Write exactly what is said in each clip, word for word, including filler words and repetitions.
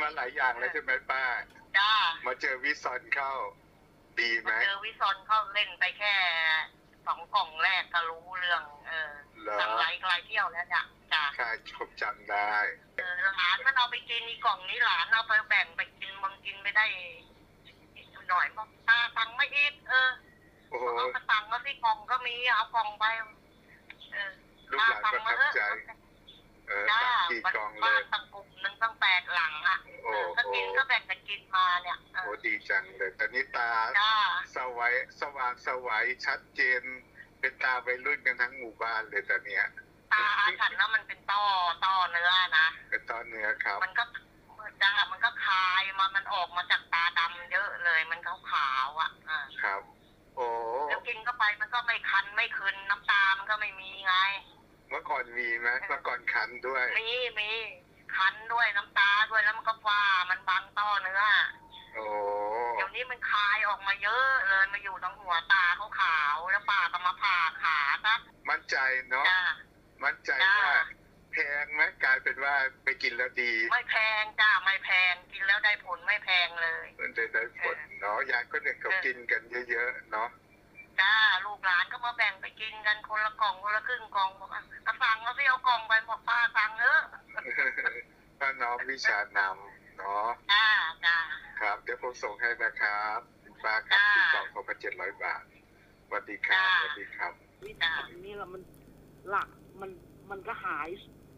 มาหลายอย่างแล้วใช่ไหมป้าจ้ามาเจอวิซอนเข้าดีไหมมาเจอวิซอนเข้าเล่นไปแค่สองกล่องแรกก็รู้เรื่องเออสั่งไลฟ์ไลฟ์เที่ยวแล้วจ้ะจ้าค่ะชมจำได้เออหลานมันเอาไปกินอีกล่องนี้หลานเอาไปแบ่งไปกินบางกินไม่ได้หน่อยบอกตาสั่งไม่อีกเออเอากระตังก็ที่กล่องก็มีเอากล่องไปเออลูกหลานประทับใจเออสั่งกี่กล่องเลยตั้งกลุ่มหนึ่งตั้งแปดหลังอ่ะเออก็กินก็แบ่งกันกินมาเนี่ยโอ้ดีจังเลยตอนนี้ตาสวัยสว่างสวัยชัดเจนเป็นตาวัยรุ่นกันทั้งหมู่บ้านเลยตอนเนี้ยตาฉันแล้วมันเป็นต้อต้อเนื้อนะเป็นต้อเนื้อครับมันก็จ้ามันก็คายมามันออกมาจากตาดำเยอะเลยมันขาวขาวอ่ะครับโอ้แล้วกินเข้าไปมันก็ไม่คันไม่คืนน้ำตามันก็ไม่มีไงเมื่อก่อนมีไหมเมื่อก่อนคันด้วยมีมีคันด้วยน้ำตาด้วยแล้วมันก็ฟ้ามันบังต้อเนื้อโอ้เดี๋ยวนี้มันคายออกมาเยอะเลยมาอยู่ตรงหัวตาเขาขาวแล้วป่าก็มาผ่าขาซะมั่นใจเนาะมั่นใจว่าแพงไหมกลายเป็นว่าไปกินแล้วดีไม่แพงจ้าไม่แพงกินแล้วได้ผลไม่แพงเลยมันได้ได้ผลเนาะยายก็เนี่ยเขากินกันเยอะๆเนาะจ้าลูกหลานก็มาแบ่งไปกินกันคนละกล่องคนละครึ่งกล่องบอกอ่ะสั่งแล้วสิเอากล่องไปบอกป้าสั่งเถอะป้าน้องวิชานำเนาะจ้าจ้าครับเดี๋ยวผมส่งให้นะครับป้าครับที่กล่องเขาเป็นเจ็ดร้อยบาทสวัสดีครับสวัสดีครับนี่แต่นี่เรามันหลักมันมันก็หาย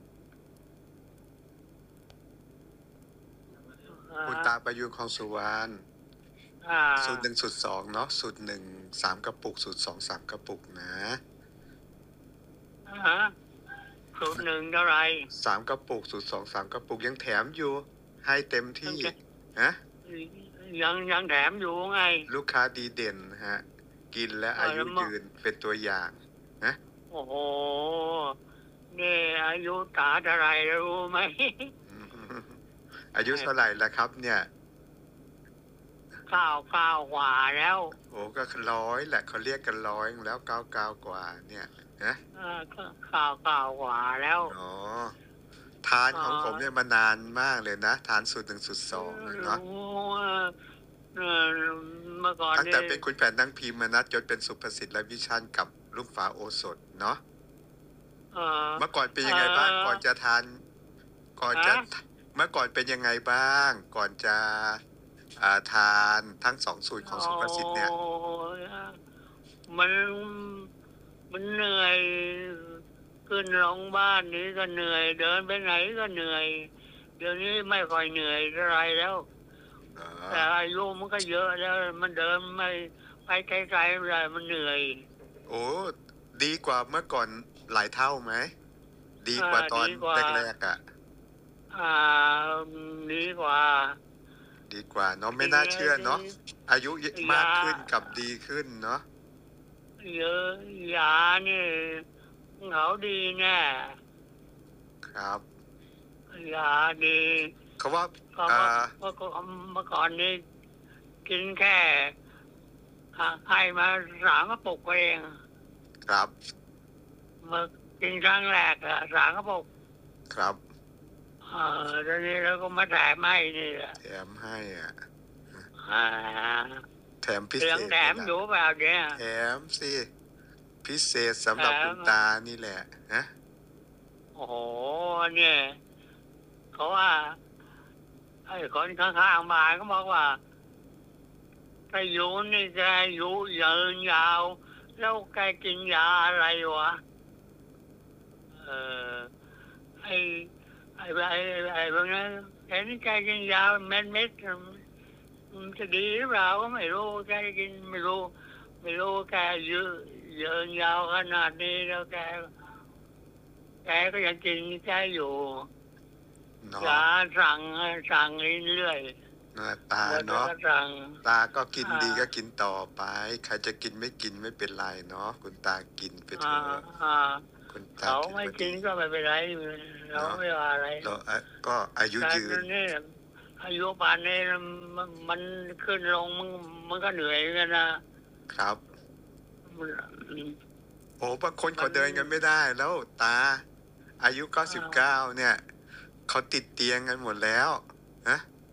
คุณตาประยุทธ์ของสุวรรณสูตรหนึ่งสูตรสองเนาะสูตรหนึ่งสามกระปุกสูตรสองสามกระปุกนะฮะสูตรหนึ่งเท่าไรสามกระปุกสูตรสองสามกระปุกยังแถมอยู่ให้เต็มที่ฮะยังยังแถมอยู่ไงลูกค้าดีเด่นฮะกินและอายุยืนเป็นตัวอย่างนะโอ้โหนี่อายุตาเท่าไรรู้ไหมอายุเท่าไหร่แล้วครับเนี่ยเก้าเก้ากว่าแล้วโอ้ก็ร้อยแหละเขาเรียกกันร้อยแล้วเก้าเก้ากว่าเนี่ยนะก็เก้าเก้ากว่าแล้วอ๋อทานของผมเนี่ยมานานมากเลยนะทานสูตรหนึ่งสูตรสองเนาะเมื่อก่อนตั้งแต่เป็นคุณแผนนั่งพิมพ์มานะจนเป็นสุภสิทธิ์และวิชันกับลูกฝาโอสถเนาะเมื่อก่อนเป็นยังไงบ้างก่อนจะทานก่อนจะเมื่อก่อนเป็นยังไงบ้างก่อนจะทานทั้งสองสูตรของสุภสิทธิ์เนี่ยมันมันเหนื่อยขึ้นลงบ้านนี้ก็เหนื่อยเดินไปไหนก็เหนื่อยเดี๋ยวนี้ไม่ค่อยเหนื่อยอะไรแล้วแต่อายุมันก็เยอะแล้วมันเดินไม่ไปไกลๆอะไรมันเหนื่อยโอ้ดีกว่าเมื่อก่อนหลายเท่าไหมดีกว่าตอนแรกๆอ่ะอ่าดีกว่าดีกว่าเนาะไม่น่าเชื่อเนาะอายุมากขึ้นกับดีขึ้นเนาะเยอะยานี่เขาดีแน่ครับยาดีเขาว่าเมื่อก่อนเมื่อก่อนนี้กินแค่ให้มาสามกระปุกเองครับเมื่อกินครั้งแรกอะสามกระปุกครับเออตอนนี้เราก็มาแถมให้นี่แหละแถมให้อ่ะแถมพิเศษแถมอยู่เปล่าเนี่ยแถมสิพิเศษสำหรับคุณตานี่แหละนะโอ้โหเนี่ยเขาว่าไอ้คนข้างๆบ้านเขาบอกว่าถ้าอยู่นี่แกอยู่ยืนยาวแล้วแกกินยาอะไรวะเออไอ้ไอ้ไอ้ไอ้พวกนั้นแกนี่แกกินยาเม็ดเม็ดมันจะดีหรือเปล่าก็ไม่รู้แกกินไม่รู้ไม่รู้แกยืนยืนยาวขนาดนี้แล้วแกแกก็ยังกินแกอยู่ยาสั่งสั่งเรื่อยตาเนาะตาก็กินดีก็กินต่อไปใครจะกินไม่กินไม่เป็นไรเนาะคุณตากินไปเถอะคุณตาเขาไม่กินก็ไม่เป็นไรเราไม่ว่าอะไรเราก็อายุยืนอายุป่านนี้มันขึ้นลงมันมันก็เหนื่อยกันนะครับโอ้บางคนเขาเดินกันไม่ได้แล้วตาอายุเก้าสิบเก้าเนี่ยเขาติดเตียงกันหมดแล้วนะ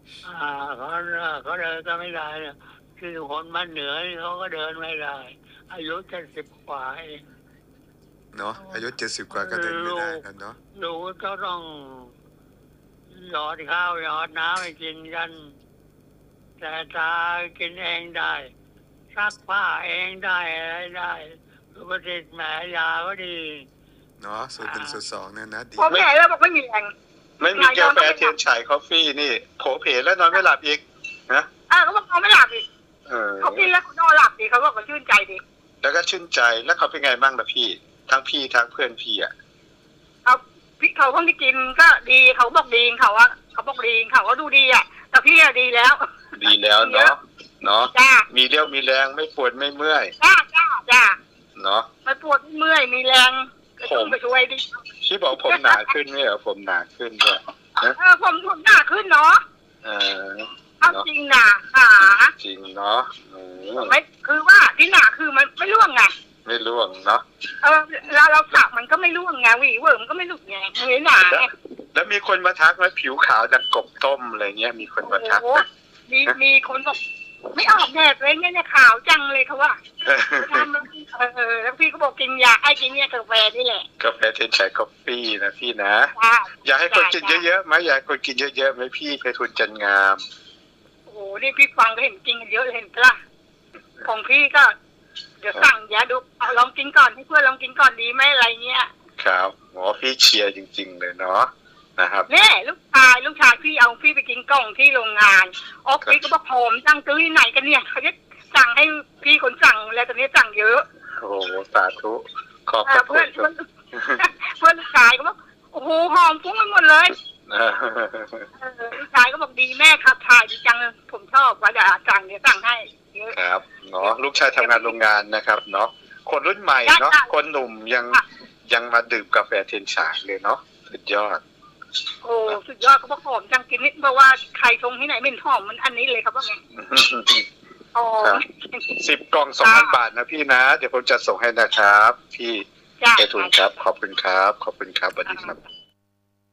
อ่าเขาเขาเดินก็ไม่ได้นะคือคนบ้านเหนือนี่เขาก็เดินไม่ได้ อายุเจ็ดสิบกว่าเองเนาะอายุเจ็ดสิบกว่าก็เดินไม่ได้แล้วเนาะลูกก็ต้องหยอดข้าวหยอดน้ำให้กินกัน แต่ตากินเองได้ซักผ้าเองได้อะไรได้สุขภาพแม่ยาก็ดีเนาะสูตรเป็นสูตรสองเนี่ยนะดีพอแม่แล้วบอกไม่มีแรงไม่มีกาแฟเทียนฉายคอฟฟี่นี่โผเพแล้วนอนไม่หลับอีกนะเออเขาบอกเขาไม่หลับอีกเออเขากินแล้วเขานอนหลับดีเขาบอกเขาชื่นใจดีแล้วก็ชื่นใจแล้วเขาเป็นไงบ้างล่ะพี่ ทั้งพี่ทั้งเพื่อนพี่อ่ะเขาพี่เขาคนที่กินก็ดีเขาบอกดีเขาว่าเขาบอกดีเขาก็ดูดีอ่ะแต่พี่อะดีแล้วดีแล้วเนาะเนาะจ้ามีเรี่ยวมีแรงไม่ปวดไม่เมื่อยจ้าจ้าจ้าเนาะไม่ปวดเมื่อยมีแรงกระชุ่มกระชวยดีพี่บอกผมหนาขึ้นไหมเหรอผมหนาขึ้นด้วยเออผมผมหนาขึ้นเนาะเออเอาจริงหนาขาจริงเนาะอืมไม่คือว่าที่หนาคือมันไม่ร่วงไงไม่ร่วงเนาะเออเราเราสักมันก็ไม่ร่วงไงหวีเวิร์มนก็ไม่หลุดไงมันเลยหนาไงแล้วมีคนมาทักไหมผิวขาวดังกบต้มอะไรเงี้ยมีคนมาทักโอ้ไหมมีมีคนบอกไม่ออกแดดเลยเนี่ยเนี่ยขาวจังเลยเขาว่าทำแล้วเออแล้วพี่ก็บอกกินยาไอ้กินเนี่ยกาแฟนี่แหละกาแฟเทนฉายคอฟฟี่นะพี่นะจ้าอยากให้คนกินเยอะๆไหมอยากให้คนกินเยอะๆไหมพี่เพทุนจันงามโอ้โหนี่พี่ฟังก็เห็นจริงกันเยอะเลยเห็นปะล่ะของพี่ก็ เดี๋ยวสั่งยาดูเอาลองกินก่อนให้เพื่อนลองกินก่อนดีไหมอะไรเงี้ยครับหมอพี่เชียร์จริง ๆ เลยเนาะนะครับเนี่ยลูกชายลูกชายพี่เอาพี่ไปกินกล่องที่โรงงานออกพี่ก็บอกผมสั่งซื้อที่ไหนกันเนี่ยเขาจะสั่งให้พี่คนสั่งแล้วตอนนี้สั่งเยอะโอ้โหสาธุขอบเอพอระคุเพื่อนณเพื่อนเพื่อนลูกชายก็บอกโอ้โหหอมฟุ้งไปหมดเลยเออเออลูกชายก็บอกดีแม่ขับถ่ายดีจังเลยผมชอบว่าจะสั่งเดี๋ยวสั่งให้เยอะครับเนาะลูกชายทำงานโรงงานนะครับเนาะคนรุ่นใหม่เนาะคนหนุ่มยังยังมาดื่มกาแฟเทียนฉายเลยเนาะสุดยอดโอ้สุดยอดเขาบอกหอมจังกินนิดเพราะว่าใครชงที่ไหนไม่หอมมันอันนี้เลยครับว่าไงอ๋อสิบกล่องสองพันบาทนะพี่นะ เดี๋ยวผมจะส่งให้นะครับ พี่จ้าเพทุนครับ ขอบคุณครับ ขอบคุณครับสวัสดีครับ